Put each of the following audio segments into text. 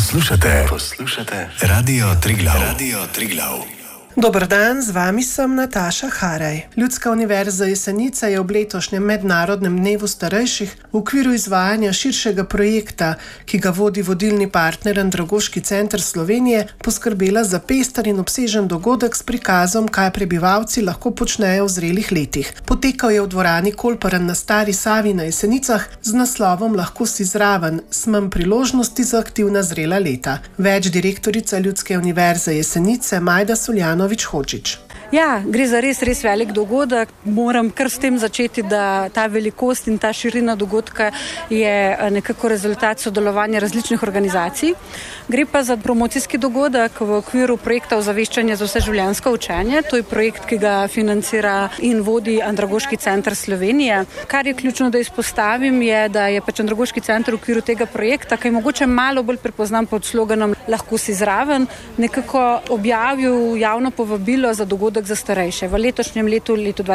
Poslušate Radio Triglav. Dober dan, z vami sem Nataša Haraj. Ljudska univerza Jesenice je ob letošnjem mednarodnem dnevu starejših v okviru izvajanja širšega projekta, ki ga vodi vodilni partner Andragoški center Slovenije, poskrbela za pester in obsežen dogodek s prikazom, kaj prebivalci lahko počnejo v zrelih letih. Potekal je v dvorani Kolparen na Stari Savi na Jesenicah z naslovom Lahko si zraven, smem priložnosti za aktivna zrela leta. Več direktorica Ljudske univerze Jesenice Majda Soljanović-Hodžić. Ja, gre za res velik dogodek. Moram kar s tem začeti, da ta velikost in ta širina dogodka je nekako rezultat sodelovanja različnih organizacij. Gre pa za promocijski dogodek v okviru projekta Ozaveščanje za vseživljenjsko učenje. To je projekt, ki ga financira in vodi Andragoški center Slovenije. Kar je ključno, da izpostavim, je, da je Andragoški center v okviru tega projekta, ki je mogoče malo bolj prepoznan pod sloganom Lahko si zraven, nekako objavil javno povabilo za dogodek za starejše. V letošnjem letu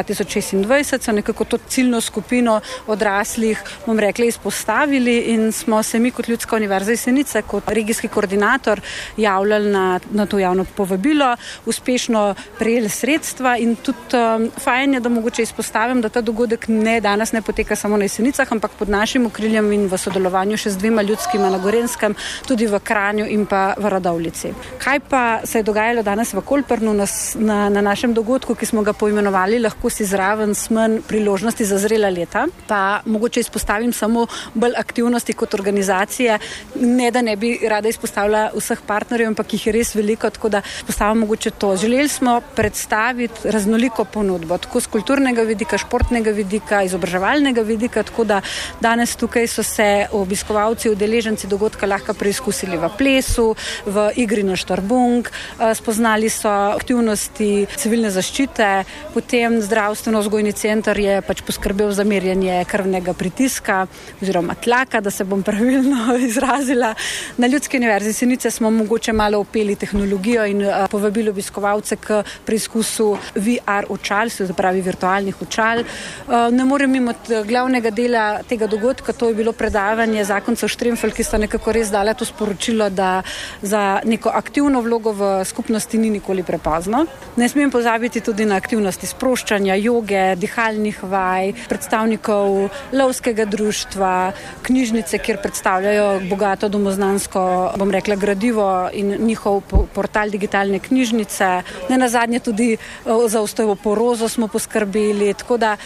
2026, so nekako to ciljno skupino odraslih, izpostavili in smo se mi kot Ljudska univerza Jesenice, kot regijski koordinator, javljali na to javno povabilo, uspešno prejeli sredstva in tudi fajn je, da mogoče izpostavim, da ta dogodek danes ne poteka samo na Jesenicah, ampak pod našim okriljem in v sodelovanju še z dvema ljudskima na Gorenjskem, tudi v Kranju in pa v Radovljici. Kaj pa se je dogajalo danes v Kolpernu na našem dogodku, ki smo ga poimenovali Lahko si zraven, smem priložnosti za zrela leta, pa mogoče izpostavim samo bolj aktivnosti kot organizacije, ne da ne bi rada izpostavila vseh partnerjev, ampak jih je res veliko, tako da izpostavim mogoče to. Želeli smo predstaviti raznoliko ponudbo, tako z kulturnega vidika, športnega vidika, izobraževalnega vidika, tako da danes tukaj so se obiskovalci, udeleženci dogodka lahko preizkusili v plesu, v igri na štarbung, spoznali so aktivnosti civilne zaščite, potem zdravstveno-vzgojni center je poskrbel za merjenje krvnega pritiska oziroma tlaka, da se bom pravilno izrazila. Na Ljudski univerzi Jesenice smo mogoče malo opeli tehnologijo in povabili obiskovalce k preizkusu VR očal, se pravi virtualnih očal. Ne morem mimo glavnega dela tega dogodka, to je bilo predavanje zakoncev Štremfelj, ki sta nekako res dala to sporočilo, da za neko aktivno vlogo v skupnosti ni nikoli prepozno. Ne smem pozabiti tudi na aktivnosti sproščanja, joge, dihalnih vaj, predstavnikov lovskega društva, knjižnice, kjer predstavljajo bogato domoznansko, gradivo in njihov portal digitalne knjižnice. Nenazadnje tudi za osteoporozo smo poskrbeli, tako da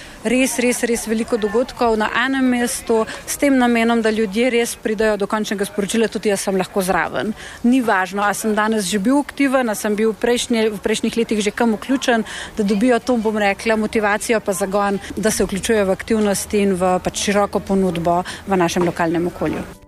res veliko dogodkov na enem mestu s tem namenom, da ljudje res pridajo do končnega sporočila, tudi jaz sem lahko zraven. Ni važno, a sem danes že bil aktiven, a sem bil v prejšnjih letih že kam vključen, da dobijo to, motivacijo pa zagon, da se vključujejo v aktivnosti in v široko ponudbo v našem lokalnem okolju.